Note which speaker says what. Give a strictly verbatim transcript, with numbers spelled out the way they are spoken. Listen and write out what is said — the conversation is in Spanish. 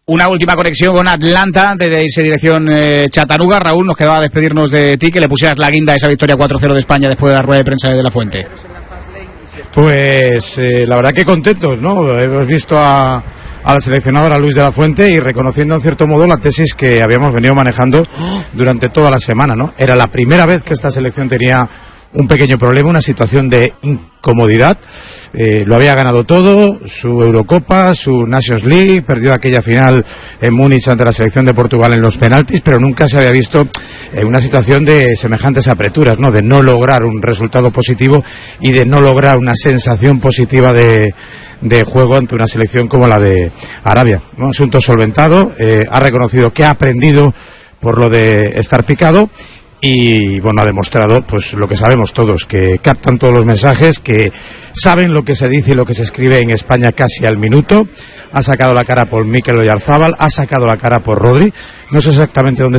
Speaker 1: Una última conexión con Atlanta antes de irse dirección eh, Chattanooga. Raúl, nos quedaba despedirnos de ti, que le pusieras la guinda a esa victoria cuatro cero de España después de la rueda de prensa de De La Fuente.
Speaker 2: Pues eh, la verdad que contentos, ¿no? Hemos visto a, a la seleccionadora Luis de la Fuente y reconociendo en cierto modo la tesis que habíamos venido manejando durante toda la semana, ¿no? Era la primera vez que esta selección tenía un pequeño problema, una situación de incomodidad. Eh, lo había ganado todo, su Eurocopa, su Nations League, perdió aquella final en Múnich ante la selección de Portugal en los penaltis, pero nunca se había visto en una situación de semejantes apreturas, ¿no? De no lograr un resultado positivo y de no lograr una sensación positiva de, de juego ante una selección como la de Arabia. Un asunto solventado, eh, ha reconocido que ha aprendido por lo de estar picado. Y bueno, ha demostrado pues lo que sabemos todos, que captan todos los mensajes, que saben lo que se dice y lo que se escribe en España casi al minuto. Ha sacado la cara por Mikel Oyarzabal, ha sacado la cara por Rodri. No sé exactamente dónde